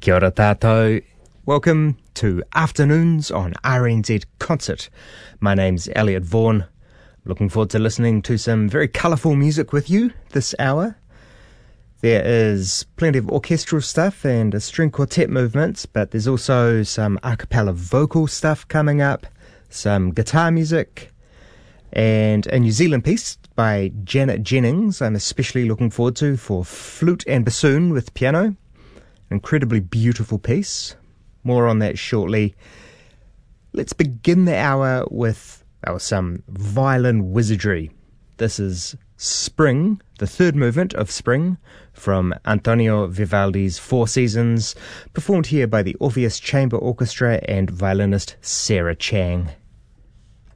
Kia ora tātou. Welcome to Afternoons on RNZ Concert. My name's Elliot Vaughan. Looking forward to listening to some very colourful music with you this hour. There is plenty of orchestral stuff and a string quartet movements, but there's also some a cappella vocal stuff coming up, some guitar music, and a New Zealand piece by Janet Jennings I'm especially looking forward to for flute and bassoon with piano. Incredibly beautiful piece. More on that shortly. Let's begin the hour with some violin wizardry. This is Spring, the third movement of Spring, from Antonio Vivaldi's Four Seasons, performed here by the Orpheus Chamber Orchestra and violinist Sarah Chang.